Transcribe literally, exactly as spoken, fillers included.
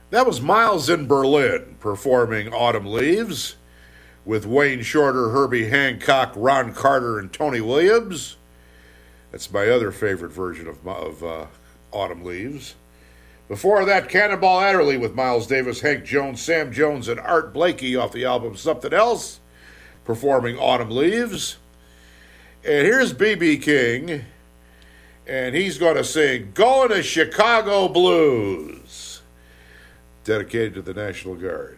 That was Miles in Berlin performing Autumn Leaves with Wayne Shorter, Herbie Hancock, Ron Carter, and Tony Williams. That's my other favorite version of, of uh, Autumn Leaves. Before that, Cannonball Adderley with Miles Davis, Hank Jones, Sam Jones, and Art Blakey off the album Something Else, performing Autumn Leaves. And here's B B King, and he's going to sing Going to Chicago Blues, dedicated to the National Guard.